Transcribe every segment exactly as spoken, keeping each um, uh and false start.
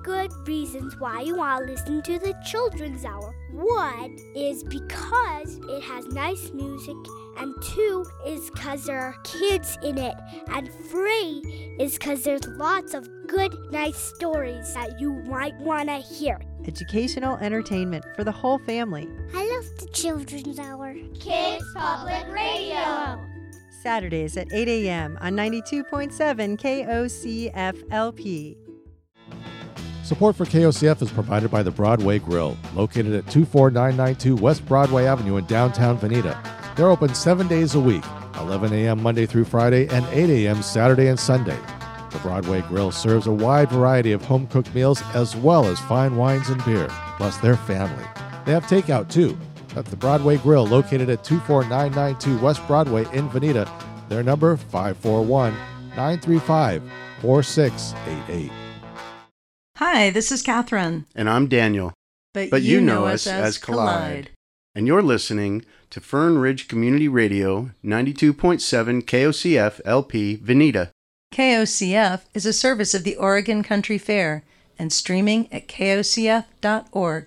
good reasons why you want to listen to the Children's Hour. One is because it has nice music, and two is because there are kids in it, and three is because there's lots of good, nice stories that you might want to hear. Educational entertainment for the whole family. I love the Children's Hour. Kids Public Radio. Saturdays at eight a.m. on ninety-two point seven K O C F L P. Support for K O C F is provided by the Broadway Grill, located at two four nine nine two West Broadway Avenue in downtown Veneta. They're open seven days a week, eleven a.m. Monday through Friday and eight a.m. Saturday and Sunday. The Broadway Grill serves a wide variety of home-cooked meals as well as fine wines and beer, plus their family. They have takeout too. That's the Broadway Grill, located at two four nine nine two West Broadway in Veneta. Their number, five four one, nine three five, four six eight eight. Hi, this is Catherine. And I'm Daniel. But, but you, you know, know us as, as Collide. Collide. And you're listening to Fern Ridge Community Radio, ninety-two point seven K O C F L P, Veneta. K O C F is a service of the Oregon Country Fair and streaming at K O C F dot org.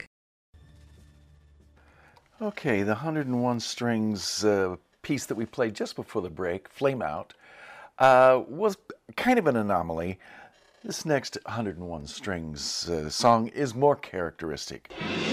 Okay, the one hundred and one Strings uh, piece that we played just before the break, Flame Out, uh, was kind of an anomaly. This next one hundred and one Strings uh, song is more characteristic.